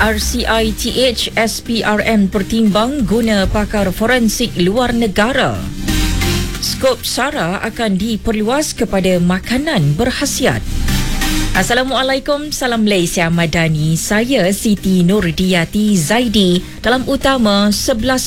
RCITH SPRM pertimbang guna pakar forensik luar negara. Skop SARA akan diperluas kepada makanan berkhasiat. Assalamualaikum, salam Malaysia Madani. Saya Siti Nurdiati Zaidi dalam utama 11